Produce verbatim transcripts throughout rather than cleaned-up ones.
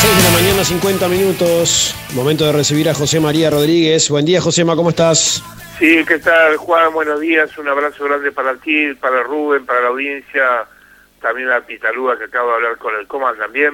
seis de la mañana, cincuenta minutos. Momento de recibir a José María Rodríguez. Buen día, Josema, ¿cómo estás? Sí, ¿qué tal, Juan? Buenos días. Un abrazo grande para ti, para Rubén, para la audiencia. También a Pitalúa, que acabo de hablar con el Comas también.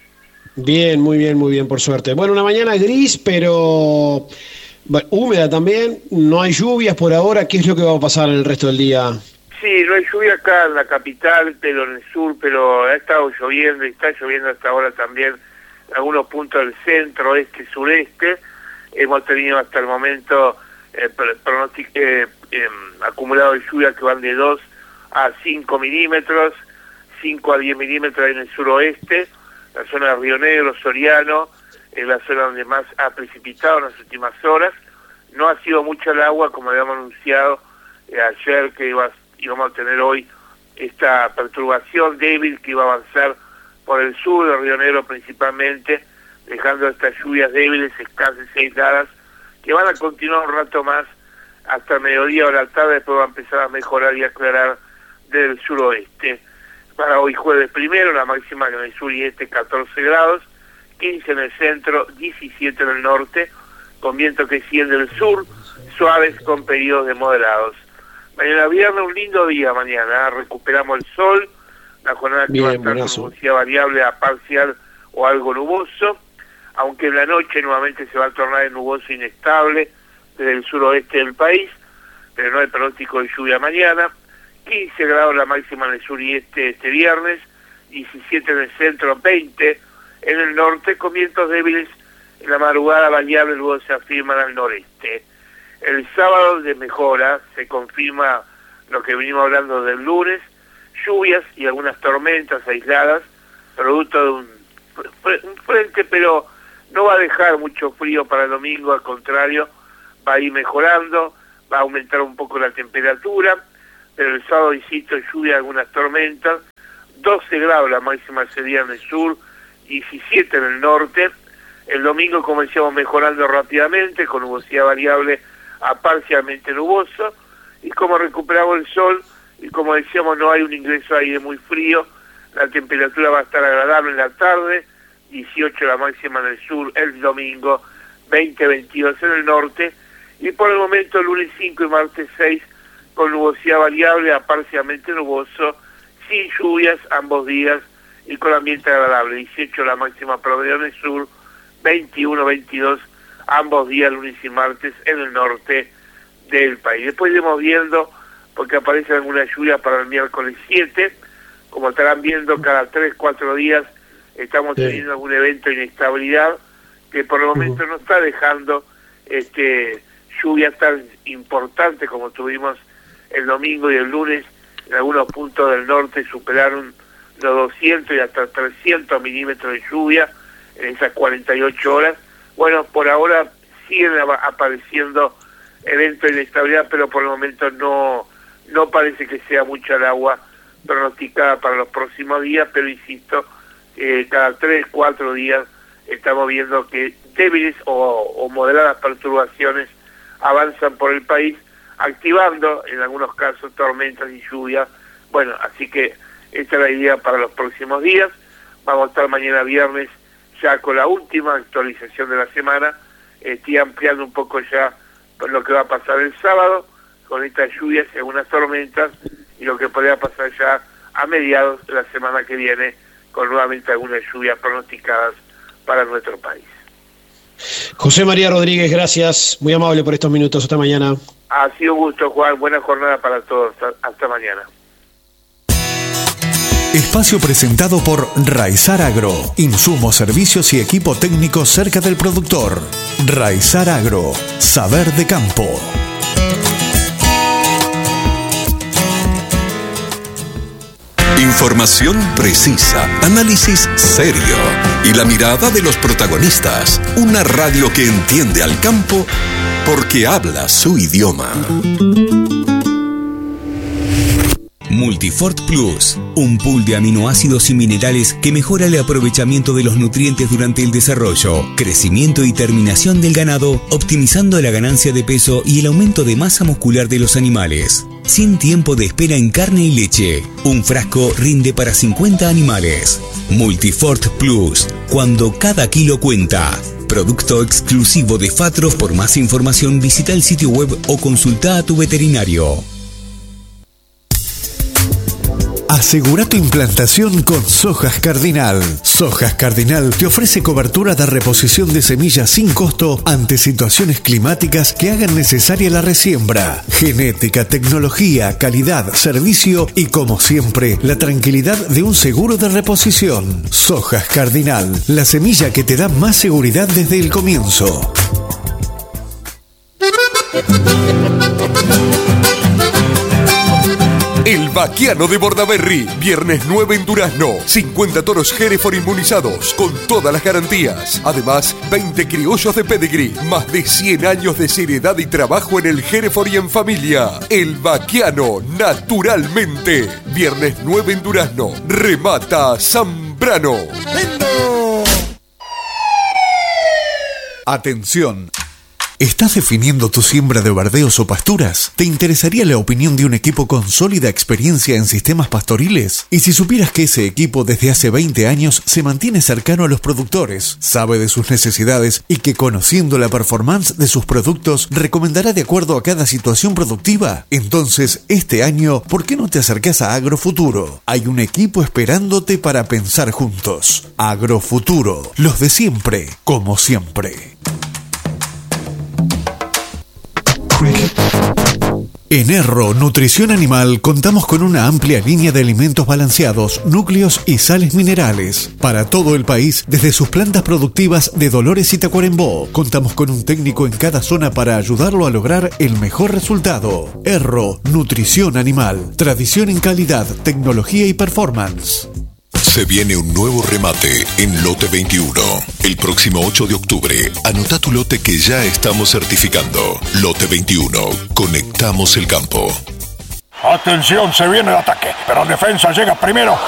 Bien, muy bien, muy bien, por suerte. Bueno, una mañana gris, pero bueno, húmeda también. No hay lluvias por ahora. ¿Qué es lo que va a pasar el resto del día? Sí, no hay lluvia acá en la capital, pero en el sur, pero ha estado lloviendo y está lloviendo hasta ahora también en algunos puntos del centro, este, sureste. Hemos tenido hasta el momento eh, pronóstico, eh, eh, acumulado de lluvia que van de dos a cinco milímetros, cinco a diez milímetros en el suroeste, la zona de Río Negro, Soriano, es la zona donde más ha precipitado en las últimas horas. No ha sido mucha el agua, como habíamos anunciado eh, ayer, que iba, íbamos a tener hoy esta perturbación débil que iba a avanzar por el sur de Río Negro principalmente, dejando estas lluvias débiles, escasas y aisladas, que van a continuar un rato más hasta el mediodía o la tarde, después va a empezar a mejorar y aclarar del suroeste. Para hoy jueves primero, la máxima en el sur y este catorce grados, quince en el centro, diecisiete en el norte, con viento que sigue del sur, suaves con periodos de moderados. Mañana viernes, un lindo día mañana, ¿eh? Recuperamos el sol, la jornada que Bien, va a estar con nubosidad variable a parcial o algo nuboso, aunque en la noche nuevamente se va a tornar en nuboso inestable desde el suroeste del país, pero no hay pronóstico de lluvia mañana. quince grados la máxima en el sur y este este viernes, diecisiete en el centro, veinte en el norte, con vientos débiles en la madrugada variable, luego se afirman al noreste. El sábado de mejora, se confirma lo que venimos hablando del lunes, lluvias y algunas tormentas aisladas, producto de un, un frente, pero no va a dejar mucho frío para el domingo, al contrario, va a ir mejorando, va a aumentar un poco la temperatura, pero el sábado, insisto, lluvia, algunas tormentas, doce grados la máxima ese día en el sur, diecisiete en el norte. El domingo comenzamos mejorando rápidamente, con nubosidad variable a parcialmente nuboso, y como recuperamos el sol, y como decíamos, no hay un ingreso de aire muy frío, la temperatura va a estar agradable en la tarde, dieciocho la máxima en el sur el domingo, veinte veintidós en el norte, y por el momento lunes cinco y martes seis, con nubosidad variable a parcialmente nuboso, sin lluvias ambos días y con ambiente agradable. dieciocho la máxima promedio en el sur, veintiuno veintidós ambos días, lunes y martes, en el norte del país. Después iremos viendo, porque aparecen algunas lluvias para el miércoles siete, como estarán viendo cada tres cuatro días, estamos sí. teniendo algún evento de inestabilidad que por el momento uh-huh. no está dejando este lluvias tan importantes como tuvimos el domingo y el lunes. En algunos puntos del norte superaron los doscientos y hasta trescientos milímetros de lluvia en esas cuarenta y ocho horas. Bueno, por ahora siguen apareciendo eventos de inestabilidad, pero por el momento no, no parece que sea mucha el agua pronosticada para los próximos días, pero insisto, eh, cada tres, cuatro días estamos viendo que débiles o, o moderadas perturbaciones avanzan por el país, activando en algunos casos tormentas y lluvias. Bueno, así que esta es la idea para los próximos días. Vamos a estar mañana viernes ya con la última actualización de la semana. Estoy ampliando un poco ya con lo que va a pasar el sábado, con estas lluvias y algunas tormentas, y lo que podría pasar ya a mediados de la semana que viene, con nuevamente algunas lluvias pronosticadas para nuestro país. José María Rodríguez, gracias, muy amable por estos minutos, hasta mañana. Ha sido un gusto, Juan, buena jornada para todos, hasta, hasta mañana. Espacio presentado por Raizar Agro, insumos, servicios y equipo técnico cerca del productor. Raizar Agro, saber de campo. Información precisa, análisis serio y la mirada de los protagonistas. Una radio que entiende al campo porque habla su idioma. Multifort Plus, un pool de aminoácidos y minerales que mejora el aprovechamiento de los nutrientes durante el desarrollo, crecimiento y terminación del ganado, optimizando la ganancia de peso y el aumento de masa muscular de los animales. Sin tiempo de espera en carne y leche. Un frasco rinde para cincuenta animales. Multifort Plus, cuando cada kilo cuenta. Producto exclusivo de Fatros. Por más información visita el sitio web o consulta a tu veterinario. Asegura tu implantación con Sojas Cardinal. Sojas Cardinal te ofrece cobertura de reposición de semillas sin costo ante situaciones climáticas que hagan necesaria la resiembra. Genética, tecnología, calidad, servicio y, como siempre, la tranquilidad de un seguro de reposición. Sojas Cardinal, la semilla que te da más seguridad desde el comienzo. El Vaquiano de Bordaberry, viernes nueve en Durazno, cincuenta toros Hereford inmunizados, con todas las garantías. Además, veinte criollos de pedigree, más de cien años de seriedad y trabajo en el Hereford y en familia. El Vaquiano, naturalmente. Viernes nueve en Durazno, remata Zambrano. ¡Vendo! Atención. ¿Estás definiendo tu siembra de verdeos o pasturas? ¿Te interesaría la opinión de un equipo con sólida experiencia en sistemas pastoriles? Y si supieras que ese equipo desde hace veinte años se mantiene cercano a los productores, sabe de sus necesidades y que, conociendo la performance de sus productos, recomendará de acuerdo a cada situación productiva? Entonces, este año, ¿por qué no te acercás a Agrofuturo? Hay un equipo esperándote para pensar juntos. Agrofuturo, los de siempre, como siempre. En Erro Nutrición Animal contamos con una amplia línea de alimentos balanceados, núcleos y sales minerales. Para todo el país, desde sus plantas productivas de Dolores y Tacuarembó, contamos con un técnico en cada zona para ayudarlo a lograr el mejor resultado. Erro Nutrición Animal, tradición en calidad, tecnología y performance. Se viene un nuevo remate en Lote veintiuno. El próximo ocho de octubre, anota tu lote que ya estamos certificando. Lote veintiuno. Conectamos el campo. Atención, se viene el ataque, pero defensa llega primero